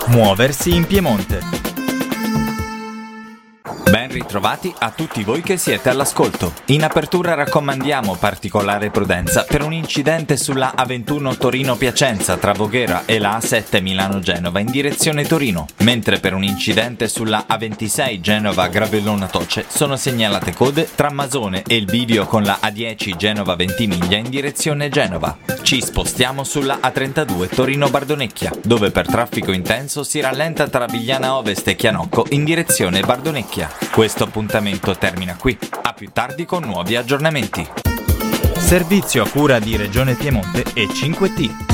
Muoversi in Piemonte. Ben ritrovati a tutti voi che siete all'ascolto. In apertura raccomandiamo particolare prudenza per un incidente sulla A21 Torino-Piacenza tra Voghera e la A7 Milano-Genova in direzione Torino, mentre per un incidente sulla A26 Genova-Gravellona-Toce sono segnalate code tra Masone e il bivio con la A10 Genova-Ventimiglia in direzione Genova. Ci spostiamo sulla A32 Torino-Bardonecchia, dove per traffico intenso si rallenta tra Vigliana Ovest e Chianocco in direzione Bardonecchia. Questo appuntamento termina qui. A più tardi con nuovi aggiornamenti. Servizio a cura di Regione Piemonte e 5T.